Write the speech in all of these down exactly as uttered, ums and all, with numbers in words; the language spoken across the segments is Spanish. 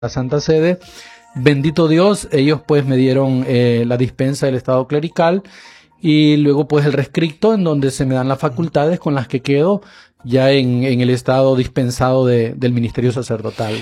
la Santa Sede. Bendito Dios, ellos pues me dieron eh, la dispensa del estado clerical y luego pues el rescripto en donde se me dan las facultades con las que quedo ya en, en el estado dispensado de, del ministerio sacerdotal.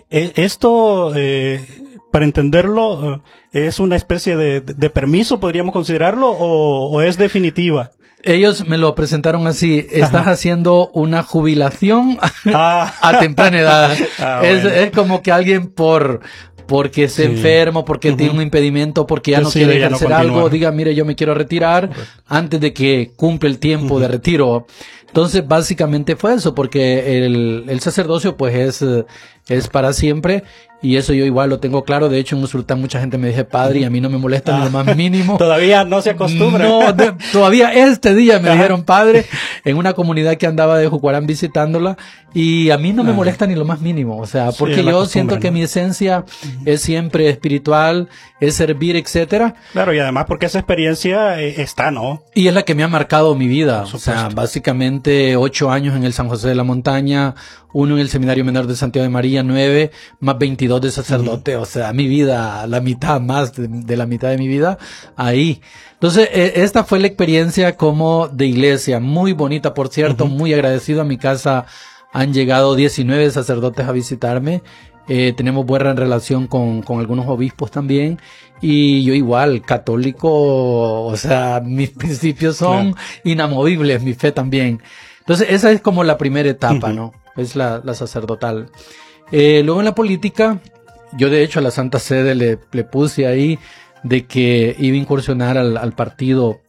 Esto, eh, para entenderlo, ¿es una especie de, de permiso, podríamos considerarlo, o, o es definitiva? Ellos me lo presentaron así: estás Ajá. haciendo una jubilación ah. a temprana edad. Ah, es, bueno. es como que alguien por... porque esté sí. enfermo, porque uh-huh. tiene un impedimento, porque ya no sí, quiere ejercer no algo, diga, mire, yo me quiero retirar okay. antes de que cumple el tiempo uh-huh. de retiro. Entonces, básicamente fue eso, porque el, el sacerdocio, pues, es, es para siempre, y eso yo igual lo tengo claro. De hecho, en Usulután mucha gente me dice padre, y a mí no me molesta ah. ni lo más mínimo. Todavía no se acostumbra. No, de, todavía este día me dijeron padre, en una comunidad que andaba de Jucuarán visitándola, y a mí no me molesta ni lo más mínimo. O sea, porque sí, yo siento que ¿no? mi esencia uh-huh. es siempre espiritual, es servir, etcétera. Claro, y además porque esa experiencia eh, está, ¿no? Y es la que me ha marcado mi vida. O sea, básicamente ocho años en el San José de la Montaña, uno en el Seminario Menor de Santiago de María, nueve, más veintidós de sacerdote. Uh-huh. O sea, mi vida, la mitad, más de, de la mitad de mi vida, ahí. Entonces, eh, esta fue la experiencia como de iglesia, muy bonita, por cierto, uh-huh. muy agradecido. A mi casa han llegado diecinueve sacerdotes a visitarme. Eh, tenemos buena relación con, con algunos obispos también, y yo igual, católico, o sea, mis principios son claro. inamovibles, mi fe también. Entonces, esa es como la primera etapa, uh-huh. ¿no? Es la, la sacerdotal. Eh, luego en la política, yo de hecho a la Santa Sede le, le puse ahí de que iba a incursionar al, al partido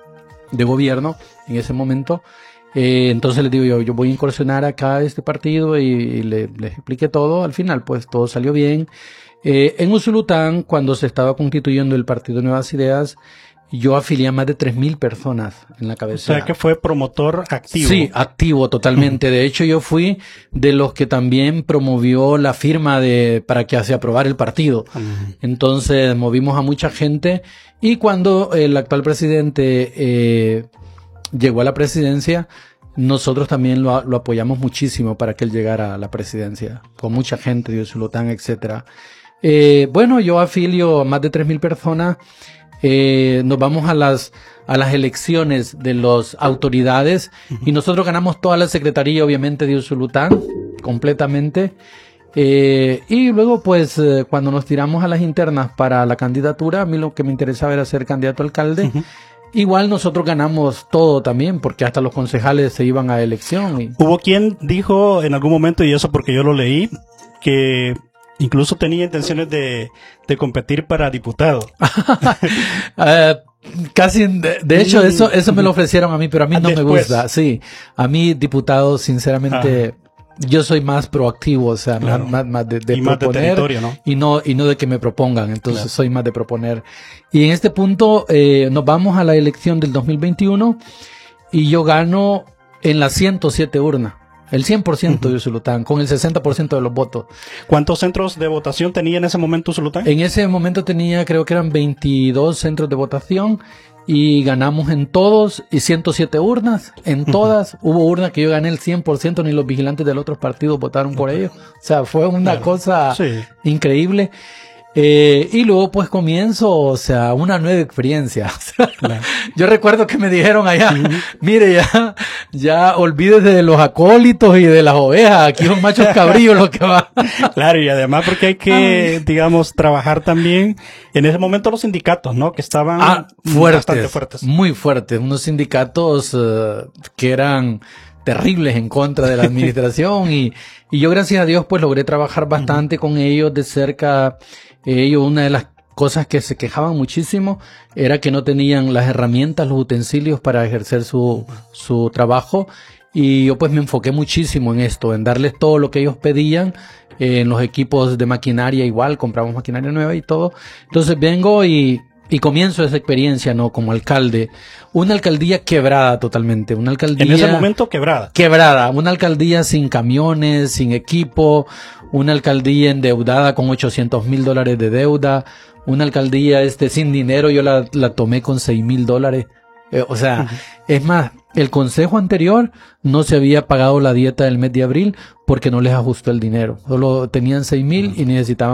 de gobierno en ese momento. Eh, entonces les digo yo, yo voy a incursionar acá a este partido, y, y le, les expliqué todo. Al final, pues, todo salió bien. Eh, en Usulután, cuando se estaba constituyendo el Partido Nuevas Ideas, yo afilié a más de tres mil personas en la cabecera. O sea que fue promotor activo. Sí, activo totalmente. Uh-huh. De hecho, yo fui de los que también promovió la firma de para que se aprobara el partido. Uh-huh. Entonces, movimos a mucha gente, y cuando el actual presidente eh, llegó a la presidencia, nosotros también lo, lo apoyamos muchísimo para que él llegara a la presidencia, con mucha gente de Usulután, etcétera. Eh, bueno, yo afilio a más de tres mil personas. Eh, nos vamos a las a las elecciones de las autoridades, uh-huh. y nosotros ganamos toda la secretaría, obviamente, de Usulután, completamente. Eh, y luego, pues, eh, cuando nos tiramos a las internas para la candidatura, a mí lo que me interesaba era ser candidato a alcalde. Uh-huh. Igual nosotros ganamos todo también, porque hasta los concejales se iban a elección. Y... Hubo quien dijo en algún momento, y eso porque yo lo leí, que incluso tenía intenciones de, de competir para diputado. uh, casi, de, de hecho, eso eso me lo ofrecieron a mí, pero a mí no Después. me gusta. Sí, a mí diputado, sinceramente... Ah. Yo soy más proactivo, o sea, claro. más, más de, de y proponer, más de ¿no? y no y no de que me propongan. Entonces claro. soy más de proponer. Y en este punto eh, nos vamos a la elección del dos mil veintiuno, y yo gano en las ciento siete urnas, el cien por ciento uh-huh. de Usulután, con el sesenta por ciento de los votos. ¿Cuántos centros de votación tenía en ese momento Usulután? En ese momento tenía, creo que eran veintidós centros de votación, y ganamos en todos, y ciento siete urnas, en todas. Uh-huh. Hubo urnas que yo gané el cien por ciento, ni los vigilantes del otro partido votaron por ellos. O sea, fue una claro. cosa sí. increíble. Eh, y luego pues comienzo, o sea, una nueva experiencia. Claro. Yo recuerdo que me dijeron allá, uh-huh. mire, ya, ya olvídese de los acólitos y de las ovejas, aquí son machos cabrillos los que van. Claro, y además porque hay que, digamos, trabajar también en ese momento los sindicatos, ¿no? Que estaban ah, fuertes, bastante fuertes. Muy fuertes, unos sindicatos uh, que eran terribles en contra de la administración, y, y yo, gracias a Dios, pues logré trabajar bastante uh-huh. con ellos de cerca. Ellos, una de las cosas que se quejaban muchísimo era que no tenían las herramientas, los utensilios para ejercer su, su trabajo, y yo pues me enfoqué muchísimo en esto, en darles todo lo que ellos pedían, eh, en los equipos de maquinaria igual, compramos maquinaria nueva y todo. Entonces vengo y, y comienzo esa experiencia, ¿no? Como alcalde. Una alcaldía quebrada totalmente, una alcaldía... En ese momento quebrada. Quebrada, una alcaldía sin camiones, sin equipo, una alcaldía endeudada con ochocientos mil dólares de deuda, una alcaldía este sin dinero, yo la, la tomé con seis mil dólares. Eh, o sea, uh-huh. es más, el consejo anterior no se había pagado la dieta del mes de abril porque no les ajustó el dinero. Solo tenían seis mil y necesitaban